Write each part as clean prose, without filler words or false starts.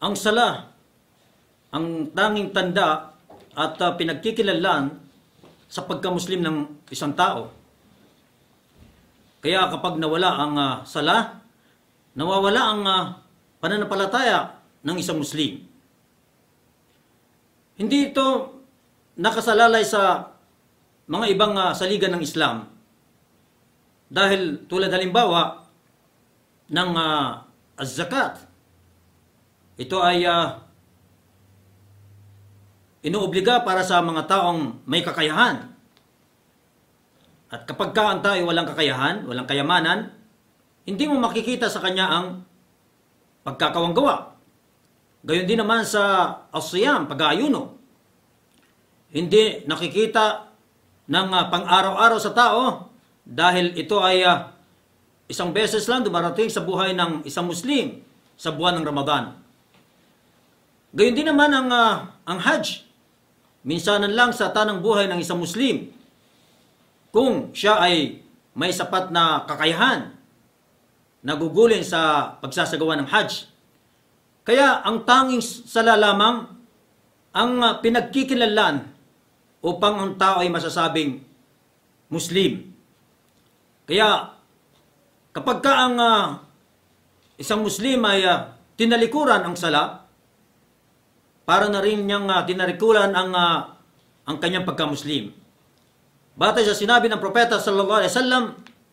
Ang sala, ang tanging tanda at pinagkikilanlan sa pagka-Muslim ng isang tao. Kaya kapag nawala ang sala, nawawala ang pananampalataya ng isang Muslim. Hindi ito nakasalalay sa mga ibang saligan ng Islam. Dahil tulad halimbawa ng az-zakat, ito ay inuobliga para sa mga taong may kakayahan. At kapag ang tao ay walang kakayahan, walang kayamanan, hindi mo makikita sa kanya ang pagkakawanggawa. Gayon din naman sa as-siyam, pag-aayuno. Hindi nakikita ng pang-araw-araw sa tao dahil ito ay isang beses lang dumarating sa buhay ng isang Muslim sa buwan ng Ramadan. Gayon din naman ang Hajj. Minsanan lang sa tanang buhay ng isang Muslim kung siya ay may sapat na kakayahan nagugulin sa pagsasagawa ng Hajj. Kaya ang tanging sala lamang ang pinagkikilanlan upang ang tao ay masasabing Muslim. Kaya kapag ang isang Muslim ay tinalikuran ang sala, para na rin niyang tinalikuran ang kanyang pagka-Muslim. Batay sa sinabi ng Propeta sallallahu alaihi wasallam,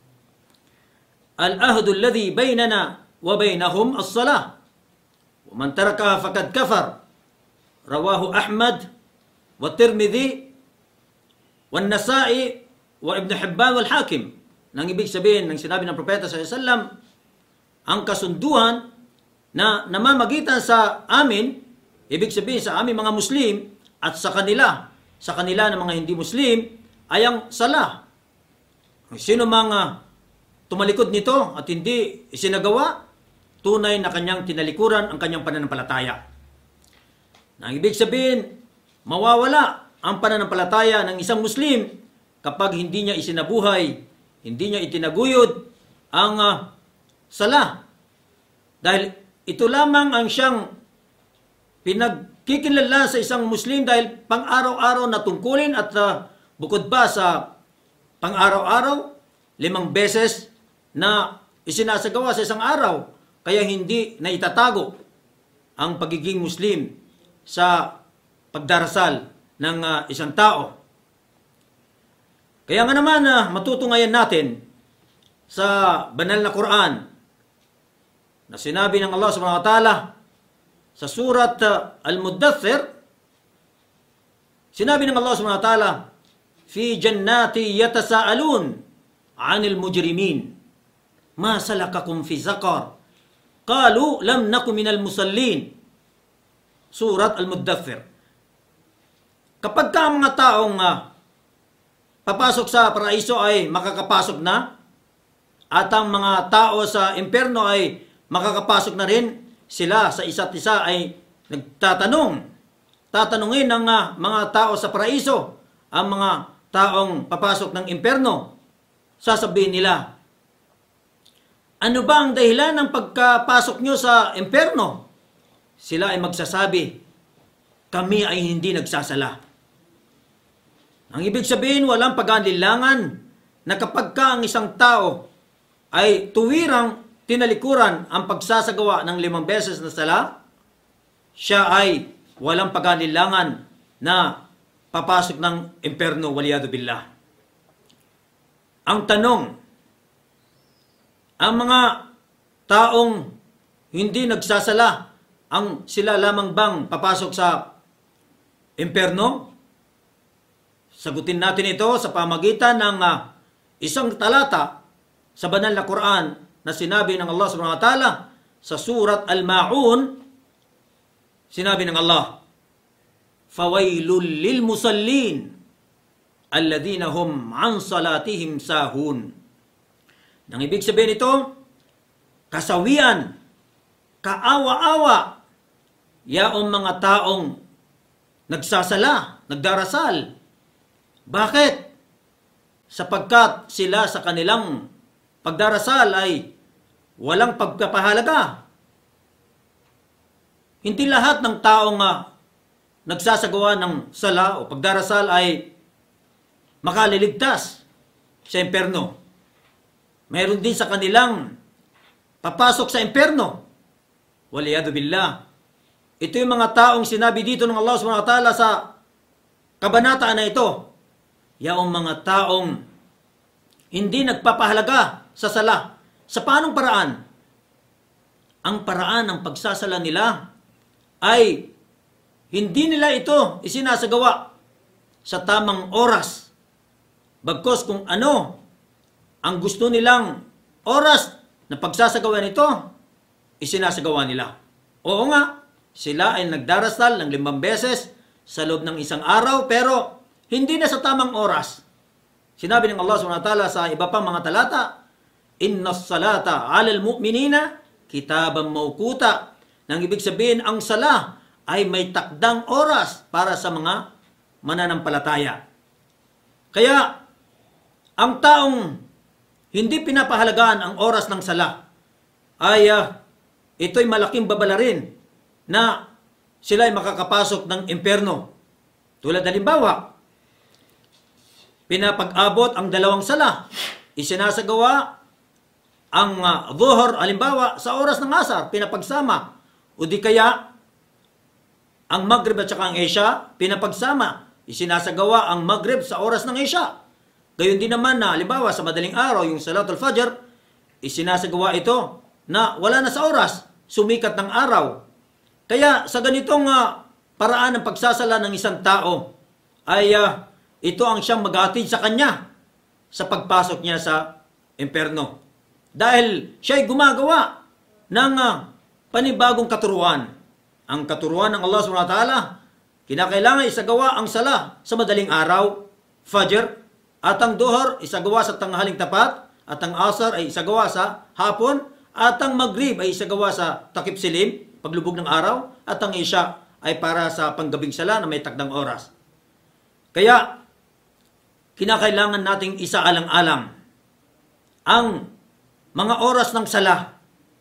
"Al-ahdu alladhi baynana wa baynahum as-salah. Wa man tarakaha faqad kafar." Rawahu Ahmad wa Tirmidhi wa Nasa'i wa Ibn Hibban wal Hakim. Nang ibig sabihin ng sinabi ng Propeta sallallahu alaihi wasallam, ang kasunduan na namamagitan sa amin, ibig sabihin sa aming mga Muslim at sa kanila ng mga hindi Muslim, ay ang sala. Sino mga tumalikod nito at hindi isinagawa, tunay na kanyang tinalikuran ang kanyang pananampalataya. Nang ibig sabihin, mawawala ang pananampalataya ng isang Muslim kapag hindi niya isinabuhay, hindi niya itinaguyod ang sala. Dahil ito lamang ang siyang pinagkikilala sa isang Muslim dahil pang-araw-araw na tungkulin at bukod pa sa pang-araw-araw, 5 beses na isinasagawa sa isang araw. Kaya hindi na itatago ang pagiging Muslim sa pagdarasal ng isang tao. Kaya nga naman matutungayan natin sa banal na Quran na sinabi ng Allah subhanahu wa ta'ala sa surat Al-Muddathir, sinabi ng Allah subhanahu wa ta'ala, "Fi jannati yatasaalun 'anil mujrimin, ma salakakum fi saqar? Qalu lam naku minal musallin." Surat Al-Muddathir. Kapag ang mga taong papasok sa paraiso ay makakapasok na, at ang mga tao sa impyerno ay makakapasok na rin, sila sa isa't isa ay tatanungin ng mga tao sa paraiso, ang mga taong papasok ng impyerno, sasabihin nila, "Ano ba ang dahilan ng pagkapasok nyo sa impyerno?" Sila ay magsasabi, "Kami ay hindi nagsasala." Ang ibig sabihin, walang pag-alinlangan na kapag ang isang tao ay tuwirang tinalikuran ang pagsasagawa ng 5 beses na sala, siya ay walang pag-alinlangan na papasok ng impyerno, waliyadu billah. Ang tanong, ang mga taong hindi nagsasala, ang sila lamang bang papasok sa impyerno? Sagutin natin ito sa pamagitan ng isang talata sa banal na Quran na sinabi ng Allah subhanahu wa ta'ala sa surat Al-Ma'un. Sinabi ng Allah, "Fawailul lil musallin alladhina hum an salatihim sahun." Nang ibig sabihin ito, kasawian, kaawa-awa, yaong mga taong nagsasala, nagdarasal. Bakit? Sapagkat sila sa kanilang pagdarasal ay walang pagpapahalaga. Hindi lahat ng taong nagsasagawa ng sala o pagdarasal ay makaliligtas sa impyerno. Mayroon din sa kanilang papasok sa impyerno. Waliyadu billah. Ito yung mga taong sinabi dito ng Allah subhanahu wa ta'ala sa kabanata na ito. Yaong mga taong hindi nagpapahalaga sa sala. Sa paanong paraan? Ang paraan ng pagsasala nila ay hindi nila ito isinasagawa sa tamang oras. Bagkus kung ano ang gusto nilang oras na pagsasagawa nito, isinasagawa nila. Oo nga, sila ay nagdarasal ng 5 beses sa loob ng isang araw, pero hindi na sa tamang oras. Sinabi ng Allah subhanahu wa ta'ala sa iba pang mga talata, Inna salata 'alal mu'minina kitaban mawquta. Nang ibig sabihin, ang sala ay may takdang oras para sa mga mananampalataya. Kaya, ang taong hindi pinapahalagaan ang oras ng sala ay ito'y malaking babala rin na sila ay makakapasok ng impyerno. Tulad halimbawa, pinapag-abot ang 2 sala. Isinasagawa ang dhuhr, halimbawa, sa oras ng asar, pinapagsama. O di kaya, ang Maghrib at saka ang Isha, pinapagsama. Isinasagawa ang Maghrib sa oras ng Isha. Gayon din naman na, halimbawa, sa madaling araw, yung Salatul Fajr, isinasagawa ito na wala na sa oras, sumikat ng araw. Kaya sa ganitong paraan ng pagsasala ng isang tao, ay ito ang siyang maghatid sa kanya sa pagpasok niya sa impyerno. Dahil siya ay gumagawa ng panibagong katuruan. Ang katuruan ng Allah subhanahu wa ta'ala, kinakailangan isagawa ang sala sa madaling araw, Fajr, at ang Duhur isagawa sa tanghaling tapat, at ang Asar ay isagawa sa hapon, at ang Maghrib ay isagawa sa takip silim, paglubog ng araw, at ang Isha ay para sa panggabing sala na may takdang oras. Kaya, kinakailangan nating isaalang-alang ang mga oras ng sala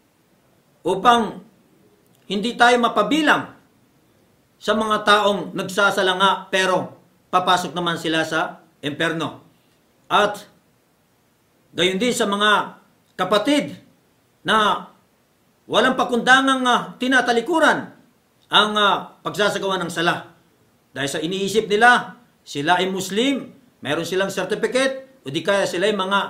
upang hindi tayo mapabilang sa mga taong nagsasala nga pero papasok naman sila sa impyerno. At gayon din sa mga kapatid na walang pakundangang tinatalikuran ang pagsasagawa ng sala. Dahil sa iniisip nila, sila ay Muslim, meron silang certificate, o di kaya sila ay mga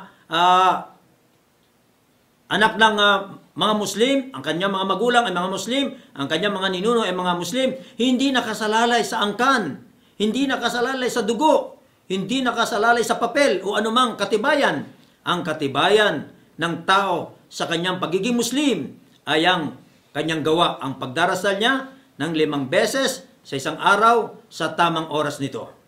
anak ng mga Muslim, ang kanyang mga magulang ay mga Muslim, ang kanyang mga ninuno ay mga Muslim, hindi nakasalalay sa angkan, hindi nakasalalay sa dugo, hindi nakasalalay sa papel o anumang katibayan. Ang katibayan ng tao sa kanyang pagiging Muslim ay ang kanyang gawa, ang pagdarasal niya ng 5 beses sa isang araw sa tamang oras nito.